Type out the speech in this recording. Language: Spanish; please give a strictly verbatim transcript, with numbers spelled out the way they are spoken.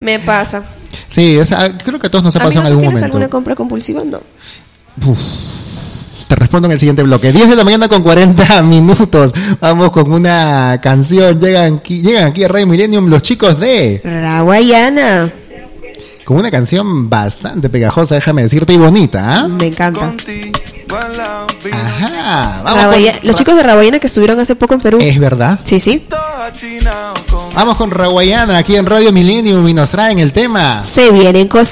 Me pasa. Sí, es, creo que a todos nos ha pasado en algún ¿tienes momento. alguna compra compulsiva? No. Uf. Te respondo en el siguiente bloque. diez de la mañana con cuarenta minutos. Vamos con una canción. Llegan aquí, llegan aquí a Radio Millennium los chicos de Rawayana. Con una canción bastante pegajosa, déjame decirte, y bonita. ¿eh? Me encanta. Ajá. Vamos Rawaya- con... Los chicos de Rawayana que estuvieron hace poco en Perú. ¿Es verdad? Sí, sí. Vamos con Rawayana aquí en Radio Millennium y nos traen el tema. Se vienen cosas.